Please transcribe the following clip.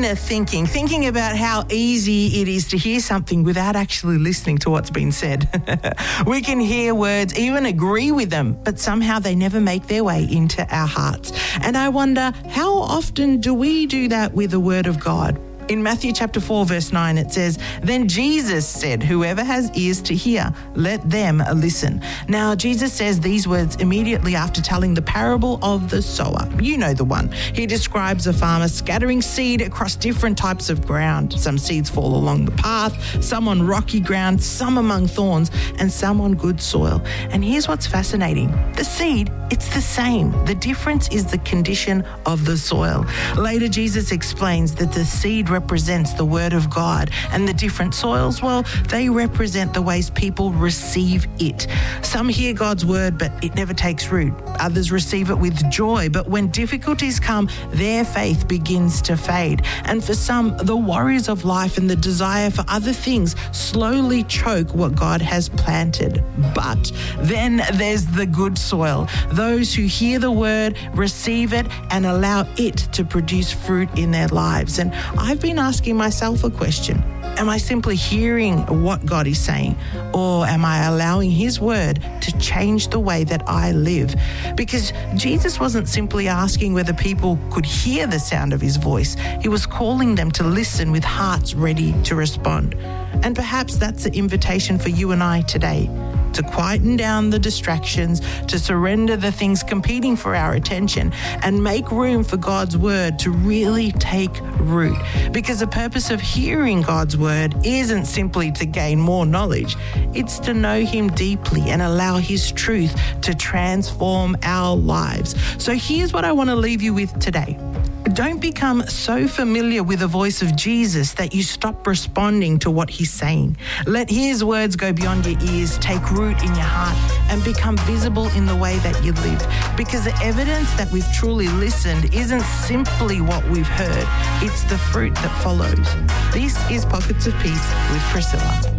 inner thinking about how easy it is to hear something without actually listening to what's been said. We can hear words, even agree with them, but somehow they never make their way into our hearts. And I wonder, how often do we do that with the Word of God? In Matthew chapter 4, verse 9, it says, "Then Jesus said, whoever has ears to hear, let them listen." Now, Jesus says these words immediately after telling the parable of the sower. You know the one. He describes a farmer scattering seed across different types of ground. Some seeds fall along the path, some on rocky ground, some among thorns, and some on good soil. And here's what's fascinating. The seed, it's the same. The difference is the condition of the soil. Later, Jesus explains that the seed represents the Word of God, and the different soils, well, they represent the ways people receive it. Some hear God's Word, but it never takes root. Others receive it with joy, but when difficulties come, their faith begins to fade. And for some, the worries of life and the desire for other things slowly choke what God has planted. But then there's the good soil, those who hear the Word, receive it, and allow it to produce fruit in their lives. And I've been asking myself a question. Am I simply hearing what God is saying, or am I allowing His Word to change the way that I live? Because Jesus wasn't simply asking whether people could hear the sound of His voice. He was calling them to listen with hearts ready to respond. And perhaps that's the invitation for you and I today, to quieten down the distractions, to surrender the things competing for our attention, and make room for God's Word to really take root. Because the purpose of hearing God's Word isn't simply to gain more knowledge, it's to know Him deeply and allow His truth to transform our lives. So here's what I want to leave you with today. Don't become so familiar with the voice of Jesus that you stop responding to what He's saying. Let His words go beyond your ears, take root in your heart, and become visible in the way that you live. Because the evidence that we've truly listened isn't simply what we've heard, it's the fruit that follows. This is Pockets of Peace with Priscilla.